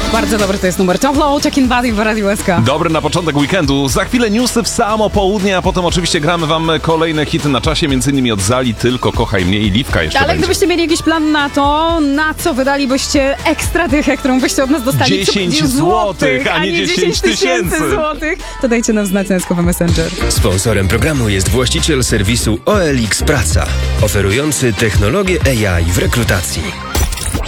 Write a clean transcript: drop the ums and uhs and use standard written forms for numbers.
Bardzo dobry to jest numer. Tom Flow, Check in Body w Radiu SK. Dobry na początek weekendu. Za chwilę newsy w samo południe, a potem oczywiście gramy wam kolejne hity na czasie, m.in. od Zali, Tylko kochaj mnie i Liwka jeszcze Ale będzie. gdybyście mieli jakiś plan na to, na co wydalibyście ekstra dychę, którą byście od nas dostali? 10 złotych, a nie 10 tysięcy złotych, to dajcie nam znać na SK Messenger. Sponsorem programu jest właściciel serwisu OLX Praca, oferujący technologię AI w rekrutacji.